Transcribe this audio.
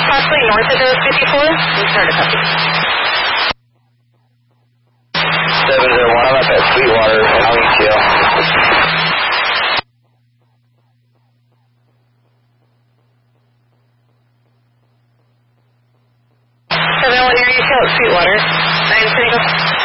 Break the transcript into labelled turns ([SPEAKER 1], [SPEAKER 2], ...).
[SPEAKER 1] possibly north of Road 54? Return to copy.
[SPEAKER 2] 701, I'm up at Sweetwater, Allentown.
[SPEAKER 1] 701 area, Sweetwater. 9 City.